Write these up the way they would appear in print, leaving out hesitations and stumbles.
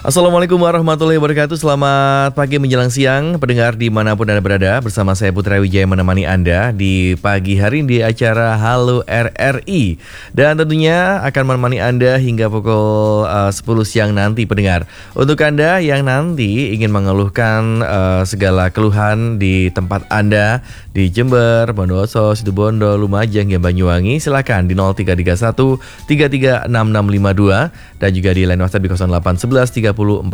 Assalamualaikum warahmatullahi wabarakatuh. Selamat pagi menjelang siang, pendengar dimanapun Anda berada. Bersama saya Putra Wijaya menemani Anda di pagi hari di acara Halo RRI. Dan tentunya akan menemani Anda hingga pukul 10 siang nanti, pendengar. Untuk Anda yang nanti ingin mengeluhkan segala keluhan di tempat Anda, di Jember, Bondowoso, Situbondo, Lumajang, hingga Banyuwangi, silakan di 0331 336652 dan juga di line WhatsApp di 0811 30 40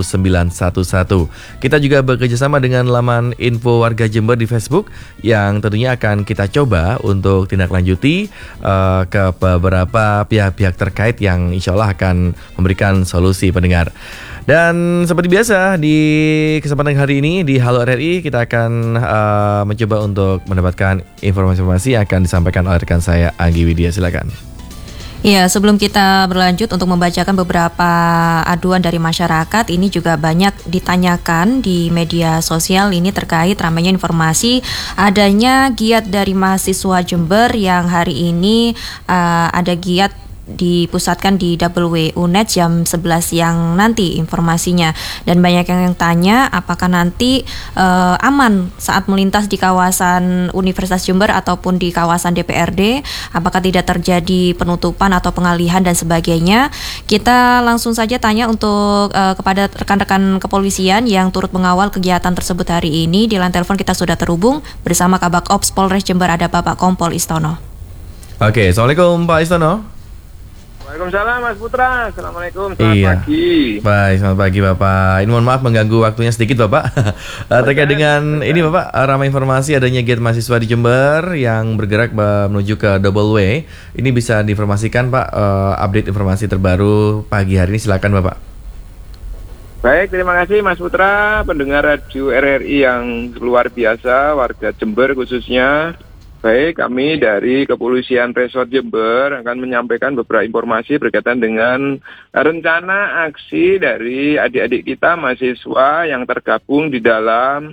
911. Kita juga bekerjasama dengan laman info warga Jember di Facebook yang tentunya akan kita coba untuk tindak lanjuti ke beberapa pihak-pihak terkait yang insya Allah akan memberikan solusi, pendengar. Dan seperti biasa di kesempatan hari ini di Halo RRI kita akan mencoba untuk mendapatkan informasi-informasi yang akan disampaikan oleh rekan saya Anggi Widya. Silakan. Ya, sebelum kita berlanjut untuk membacakan beberapa aduan dari masyarakat, ini juga banyak ditanyakan di media sosial ini terkait ramainya informasi adanya giat dari mahasiswa Jember yang hari ini ada giat dipusatkan di WW UNED jam 11 siang nanti informasinya. Dan banyak yang tanya apakah nanti aman saat melintas di kawasan Universitas Jember ataupun di kawasan DPRD, apakah tidak terjadi penutupan atau pengalihan dan sebagainya. Kita langsung saja tanya untuk kepada rekan-rekan kepolisian yang turut mengawal kegiatan tersebut hari ini. Di line telepon kita sudah terhubung bersama Kabak Ops Polres Jember, ada Bapak Kompol Istono. Oke, Assalamualaikum Pak Istono. Waalaikumsalam Mas Putra. Assalamualaikum, selamat pagi. Baik, selamat pagi Bapak. Ini mohon maaf mengganggu waktunya sedikit Bapak. Terkait dengan ini Bapak, ramai informasi adanya giat mahasiswa di Jember yang bergerak menuju ke Double Way. Ini bisa diinformasikan Pak, update informasi terbaru pagi hari ini, silakan Bapak. Baik, terima kasih Mas Putra, pendengar radio RRI yang luar biasa, warga Jember khususnya. Baik, kami dari Kepolisian Resort Jember akan menyampaikan beberapa informasi berkaitan dengan rencana aksi dari adik-adik kita mahasiswa yang tergabung di dalam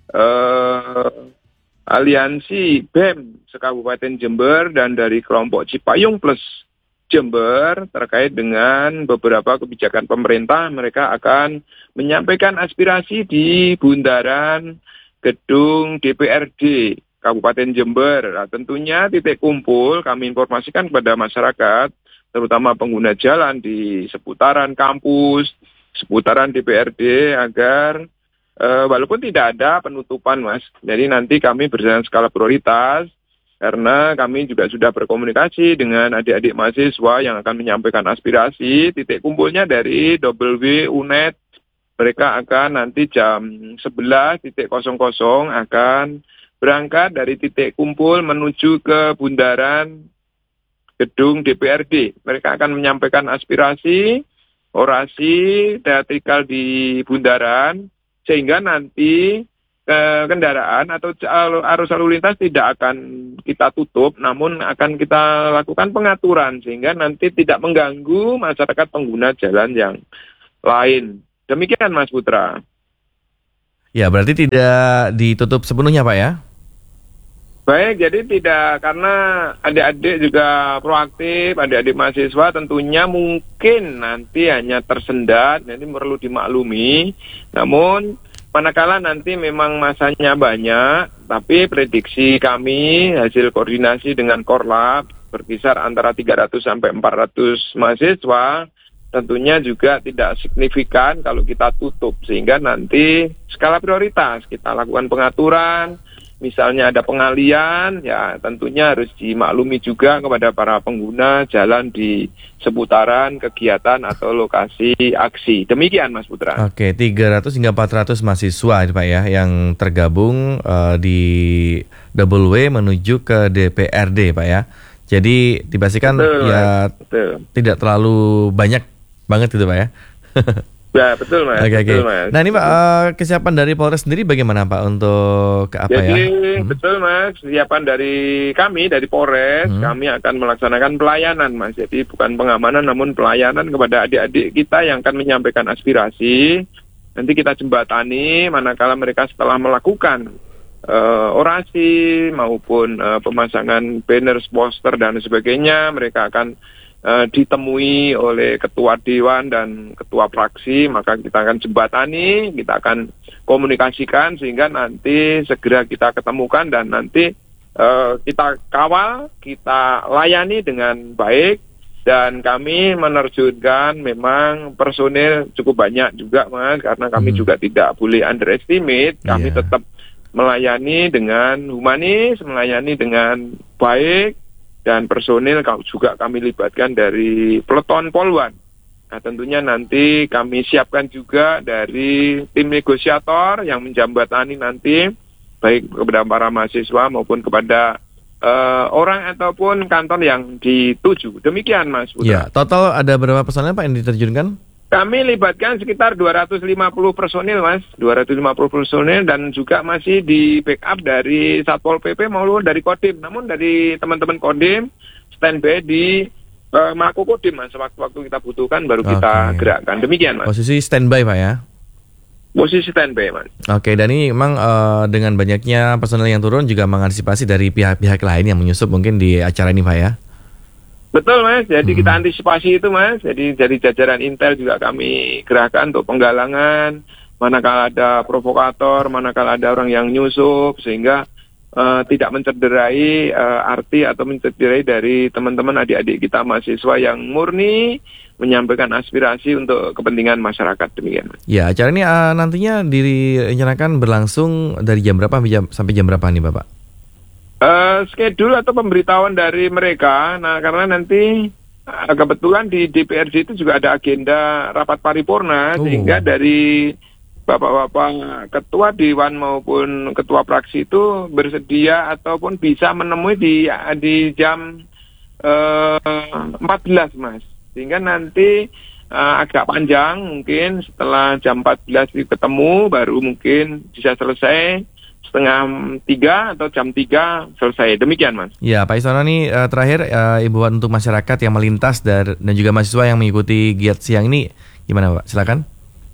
aliansi BEM se-Kabupaten Jember dan dari kelompok Cipayung Plus Jember terkait dengan beberapa kebijakan pemerintah. Mereka akan menyampaikan aspirasi di bundaran gedung DPRD Kabupaten Jember. Nah, tentunya titik kumpul kami informasikan kepada masyarakat, terutama pengguna jalan di seputaran kampus, seputaran DPRD, agar walaupun tidak ada penutupan Mas, jadi nanti kami berjalan skala prioritas, karena kami juga sudah berkomunikasi dengan adik-adik mahasiswa yang akan menyampaikan aspirasi. Titik kumpulnya dari WW UNED, mereka akan nanti jam 11.00 akan berangkat dari titik kumpul menuju ke bundaran gedung DPRD. Mereka akan menyampaikan aspirasi, orasi, teatrikal di bundaran, sehingga nanti kendaraan atau arus lalu lintas tidak akan kita tutup, namun akan kita lakukan pengaturan, sehingga nanti tidak mengganggu masyarakat pengguna jalan yang lain. Demikian Mas Putra. Ya, berarti tidak ditutup sepenuhnya Pak ya? Baik, jadi tidak, karena adik-adik juga proaktif, adik-adik mahasiswa tentunya mungkin nanti hanya tersendat, nanti perlu dimaklumi. Namun, manakala nanti memang masanya banyak, tapi prediksi kami, hasil koordinasi dengan Korlap, berkisar antara 300 sampai 400 mahasiswa, tentunya juga tidak signifikan kalau kita tutup, sehingga nanti skala prioritas, kita lakukan pengaturan. Misalnya ada pengalian, ya tentunya harus dimaklumi juga kepada para pengguna jalan di seputaran kegiatan atau lokasi aksi. Demikian Mas Putra. Oke, 300 hingga 400 mahasiswa Pak ya yang tergabung di Double Way menuju ke DPRD Pak ya. Jadi dipastikan betul. Tidak terlalu banyak banget gitu Pak ya. Ya, betul Mas. Betul, Mas. Nah ini Pak, kesiapan dari Polres sendiri bagaimana Pak untuk Betul Mas, kesiapan dari kami, dari Polres, kami akan melaksanakan pelayanan Mas. Jadi bukan pengamanan namun pelayanan kepada adik-adik kita yang akan menyampaikan aspirasi. Nanti kita jembatani manakala mereka setelah melakukan orasi maupun pemasangan banner, poster dan sebagainya, mereka akan ditemui oleh ketua dewan dan ketua fraksi, maka kita akan jembatani, kita akan komunikasikan sehingga nanti segera kita ketemukan dan nanti kita kawal, kita layani dengan baik, dan kami menerjunkan memang personil cukup banyak juga Mas, karena kami juga tidak boleh underestimate, kami tetap melayani dengan humanis, melayani dengan baik, dan personil juga kami libatkan dari peleton Polwan. Nah, tentunya nanti kami siapkan juga dari tim negosiator yang menjembatani nanti, baik kepada para mahasiswa maupun kepada orang ataupun kantor yang dituju. Demikian Mas Putra. Ya, total ada berapa personel Pak yang diterjunkan? Kami libatkan sekitar 250 personil Mas, 250 personil, dan juga masih di backup dari Satpol PP maupun dari Kodim. Namun dari teman-teman Kodim standby di Mako Kodim Mas, waktu-waktu kita butuhkan baru kita gerakkan. Demikian Mas. Posisi standby Pak ya? Posisi standby Mas. Oke, dan ini memang dengan banyaknya personil yang turun juga mengantisipasi dari pihak-pihak lain yang menyusup mungkin di acara ini Pak ya? Betul Mas, jadi kita antisipasi itu Mas, jadi dari jajaran Intel juga kami gerakan untuk penggalangan, manakala ada provokator, manakala ada orang yang nyusup, sehingga tidak mencederai arti atau mencederai dari teman-teman adik-adik kita mahasiswa yang murni menyampaikan aspirasi untuk kepentingan masyarakat. Demikian. Ya, acara ini nantinya direncanakan berlangsung dari jam berapa sampai jam berapa nih Bapak? Schedule atau pemberitahuan dari mereka, nah karena nanti kebetulan di DPRD itu juga ada agenda rapat paripurna, sehingga dari bapak-bapak ketua dewan maupun ketua fraksi itu bersedia ataupun bisa menemui di jam 14 Mas, sehingga nanti agak panjang, mungkin setelah jam 14 ketemu baru mungkin bisa selesai setengah 3 atau jam 3 selesai. Demikian Mas. Ya Pak Istono, nih terakhir imbauan untuk masyarakat yang melintas dan juga mahasiswa yang mengikuti giat siang ini gimana Pak? Silakan.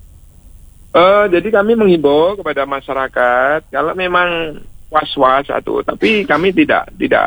Jadi kami menghimbau kepada masyarakat kalau memang was-was tapi kami tidak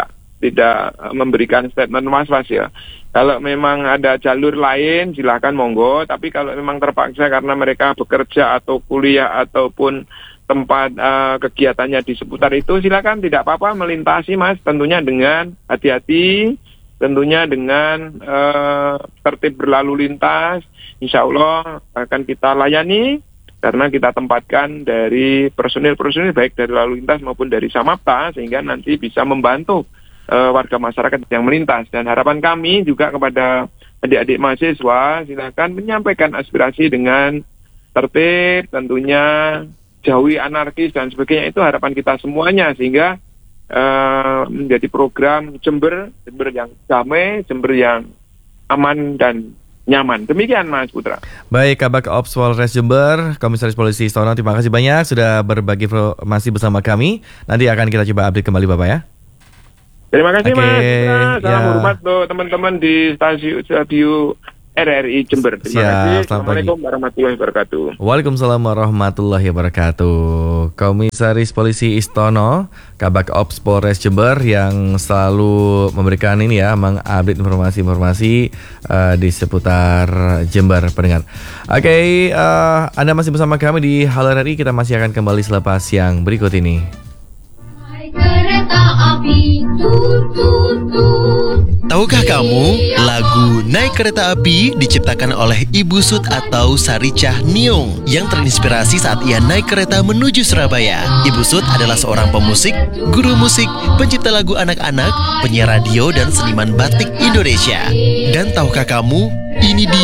memberikan statement was-was ya. Kalau memang ada jalur lain silakan monggo, tapi kalau memang terpaksa karena mereka bekerja atau kuliah ataupun tempat kegiatannya di seputar itu, silakan tidak apa-apa melintasi Mas, tentunya dengan hati-hati, tentunya dengan tertib berlalu lintas. Insya Allah akan kita layani karena kita tempatkan dari personil-personil baik dari lalu lintas maupun dari Samapta, sehingga nanti bisa membantu warga masyarakat yang melintas. Dan harapan kami juga kepada adik-adik mahasiswa, silakan menyampaikan aspirasi dengan tertib, tentunya jauhi anarkis dan sebagainya. Itu harapan kita semuanya, sehingga menjadi program Jember yang damai, Jember yang aman dan nyaman. Demikian Mas Putra. Baik, Kabak Ops Polres Jember, Komisaris Polisi Istono, terima kasih banyak sudah berbagi informasi bersama kami. Nanti akan kita coba update kembali Bapak ya. Terima kasih Mas Putra. Salam hormat tuh teman-teman di stasiun radio RRI Jember. Terima kasih. Assalamualaikum warahmatullahi wabarakatuh. Waalaikumsalam warahmatullahi wabarakatuh. Komisaris Polisi Istono, Kabak Ops Polres Jember yang selalu memberikan ini ya, mengupdate informasi-informasi di seputar Jember pendengar. Oke, Anda masih bersama kami di Halo RRI. Kita masih akan kembali selepas yang berikut ini. Kereta api, tahukah kamu lagu Naik Kereta Api diciptakan oleh Ibu Sud atau Saricah Niung yang terinspirasi saat ia naik kereta menuju Surabaya. Ibu Sud adalah seorang pemusik, guru musik, pencipta lagu anak-anak, penyiar radio dan seniman batik Indonesia. Dan tahukah kamu, ini dia